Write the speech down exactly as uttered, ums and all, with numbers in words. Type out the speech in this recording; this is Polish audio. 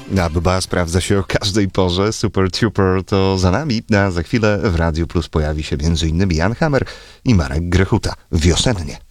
Abba sprawdza się o każdej porze. Super Tuper to za nami, a za chwilę w Radiu Plus pojawi się m.in. Jan Hammer i Marek Grechuta. Wiosennie.